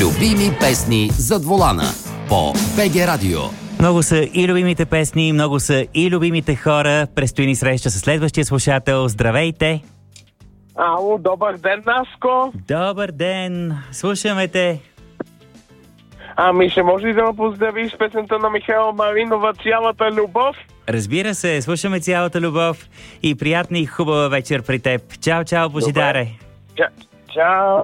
Любими песни зад волана по БГ Радио. Много са и любимите песни, много са и любимите хора. Предстои ни среща с следващия слушател. Здравейте! Ало, добър ден, Наско! Добър ден! Слушаме те! Ще може ли да ме поздравиш с песента на Михайла Маринова "Цялата любов"? Разбира се, слушаме "Цялата любов" и приятна и хубава вечер при теб. Чао, чао, Божидаре! Чао!